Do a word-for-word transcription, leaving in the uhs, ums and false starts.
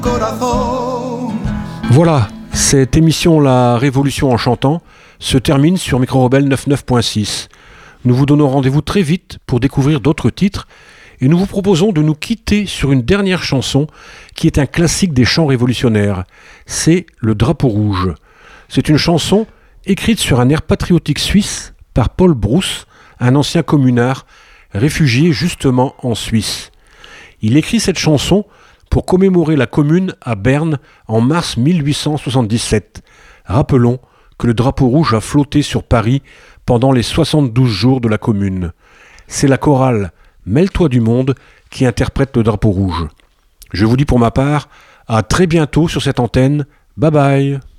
Voilà, cette émission La Révolution en chantant se termine sur Micro Rebelle quatre-vingt-neuf point six. Nous vous donnons rendez-vous très vite pour découvrir d'autres titres et nous vous proposons de nous quitter sur une dernière chanson qui est un classique des chants révolutionnaires. C'est Le Drapeau Rouge. C'est une chanson écrite sur un air patriotique suisse par Paul Brousse, un ancien communard réfugié justement en Suisse. Il écrit cette chanson pour commémorer la Commune à Berne en mars mille huit cent soixante-dix-sept. Rappelons que le drapeau rouge a flotté sur Paris pendant les soixante-douze jours de la Commune. C'est la chorale Mêle-toi du monde qui interprète le drapeau rouge. Je vous dis pour ma part, à très bientôt sur cette antenne. Bye bye.